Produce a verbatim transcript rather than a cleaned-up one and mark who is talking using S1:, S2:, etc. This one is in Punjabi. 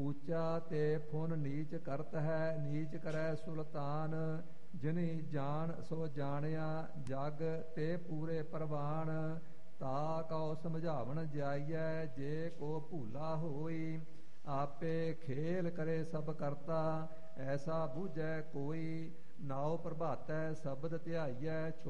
S1: ਊਚਾ ਤੇ ਫੁਨ ਨੀਚ ਕਰਤ ਹੈ, ਨੀਚ ਕਰੈ ਸੁਲਤਾਨ। ਜਿਨੀ ਜਾਣ ਸੋ ਜਾਣਿਆ, ਜਗ ਤੇ ਪੂਰੇ ਪ੍ਰਵਾਨ। ਤਾ ਕਉ ਸਮਝਾਵਣ ਜਾਈਐ, ਜੇ ਕੋ ਭੂਲਾ ਹੋਈ। ਆਪੇ ਖੇਲ ਕਰੇ ਸਭ ਕਰਤਾ, ਐਸਾ ਬੂਝੈ ਕੋਈ। ਨਾਉ ਪ੍ਰਭਾਤੈ ਸ਼ਬਦ ਧਿਆਈਐ,